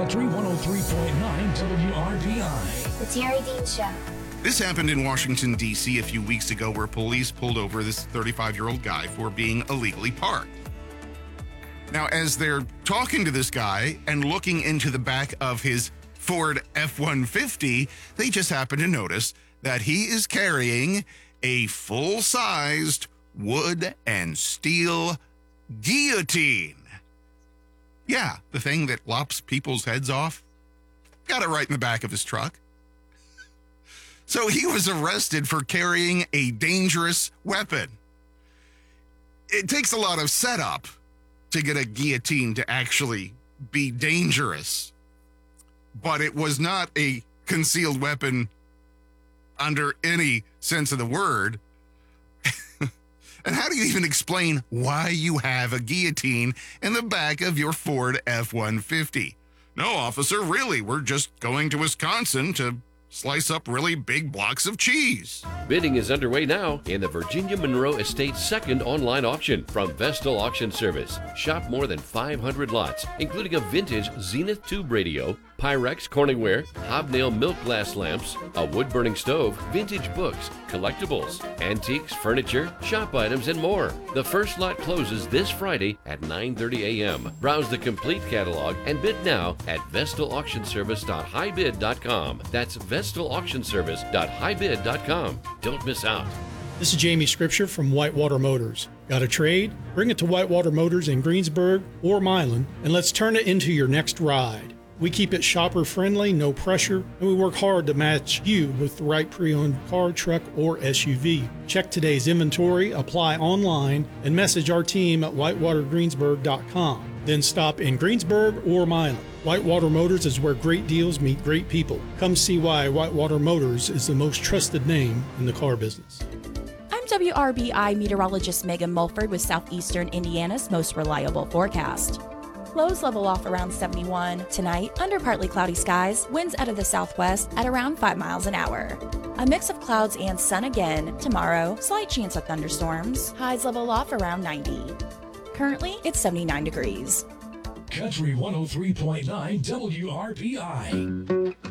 Country 103.9 WRBI. The Terry Dean Show. This happened in Washington, D.C. a few weeks ago where police pulled over this 35-year-old guy for being illegally parked. Now, as they're talking to this guy and looking into the back of his Ford F-150, they just happen to notice that he is carrying a full-sized wood and steel guillotine. Yeah, the thing that lops people's heads off. Got it right in the back of his truck. So he was arrested for carrying a dangerous weapon. It takes a lot of setup to get a guillotine to actually be dangerous. But it was not a concealed weapon under any sense of the word. And how do you even explain why you have a guillotine in the back of your Ford F-150? No, officer, really, we're just going to Wisconsin to slice up really big blocks of cheese. Bidding is underway now in the Virginia Monroe Estate's second online auction from Vestal Auction Service. Shop more than 500 lots, including a vintage Zenith tube radio, Pyrex Corningware, hobnail milk glass lamps, a wood-burning stove, vintage books, collectibles, antiques, furniture, shop items, and more. The first lot closes this Friday at 9:30 a.m. Browse the complete catalog and bid now at vestalauctionservice.highbid.com. That's vestalauctionservice.highbid.com. Don't miss out. This is Jamie Scripture from Whitewater Motors. Got a trade? Bring it to Whitewater Motors in Greensburg or Milan, and let's turn it into your next ride. We keep it shopper friendly, no pressure, and we work hard to match you with the right pre-owned car, truck, or SUV. Check today's inventory, apply online, and message our team at whitewatergreensburg.com. Then stop in Greensburg or Milan. Whitewater Motors is where great deals meet great people. Come see why Whitewater Motors is the most trusted name in the car business. I'm WRBI meteorologist Megan Mulford with Southeastern Indiana's most reliable forecast. Lows level off around 71. Tonight, under partly cloudy skies, winds out of the southwest at around 5 miles an hour. A mix of clouds and sun again. Tomorrow, slight chance of thunderstorms. Highs level off around 90. Currently, it's 79 degrees. Country 103.9 WRBI.